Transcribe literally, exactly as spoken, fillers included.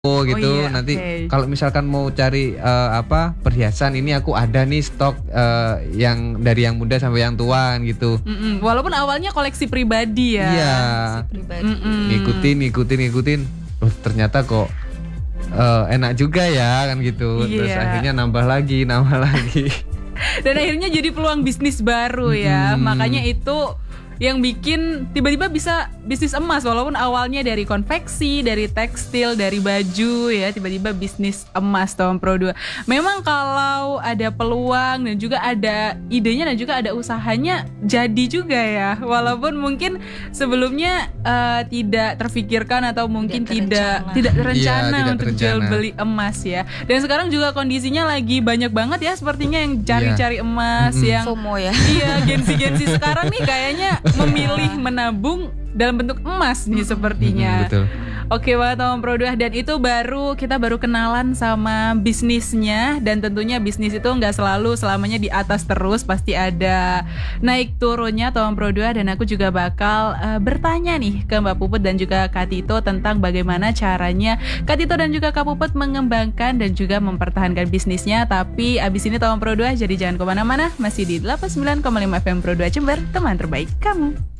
Oh gitu, iya, nanti oke. kalau misalkan mau cari, eee, apa, perhiasan ini aku ada nih stok, eee, yang dari yang muda sampai yang tua kan gitu. Mhm, walaupun awalnya koleksi pribadi ya. Iya, Si pribadi. ngikutin Mhm. ngikutin ngikutin, oh ternyata kok, eee, enak juga ya kan gitu, terus Iya. akhirnya nambah lagi nambah lagi. Dan akhirnya jadi peluang bisnis baru ya, Mhm. makanya itu yang bikin tiba-tiba bisa bisnis emas walaupun awalnya dari konveksi, dari tekstil, dari baju ya, tiba-tiba bisnis emas Tom Pro dua. Memang kalau ada peluang dan juga ada idenya dan juga ada usahanya jadi juga ya. Walaupun mungkin sebelumnya uh, tidak terfikirkan atau mungkin tidak terencana. tidak terencana Iya, tidak untuk terencana. jual beli emas ya. Dan sekarang juga kondisinya lagi banyak banget ya sepertinya yang cari-cari emas Mm-mm. yang FOMO ya. iya, gensi-gensi sekarang nih kayaknya memilih menabung dalam bentuk emas nih sepertinya. Mhm, betul. Oke banget Tom Pro dua, dan itu baru kita baru kenalan sama bisnisnya, dan tentunya bisnis itu nggak selalu selamanya di atas terus, pasti ada naik turunnya Tom Pro dua, dan aku juga bakal uh, bertanya nih ke Mbak Puput dan juga Kak Tito tentang bagaimana caranya Kak Tito dan juga Kak Puput mengembangkan dan juga mempertahankan bisnisnya. Tapi abis ini Tom Pro dua, jadi jangan kemana-mana, masih di delapan puluh sembilan koma lima F M Pro dua Jember, teman terbaik kamu.